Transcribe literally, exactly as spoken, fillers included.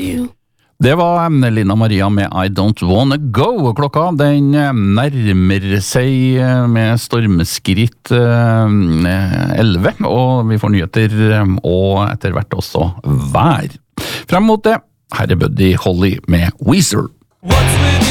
Det var Lina Maria med I Don't Wanna Go. Klokka den nærmer seg med stormskritt elleve, og vi får nyheter og etter hvert også vær. Frem mot det, her er Buddy Holly med Weezer.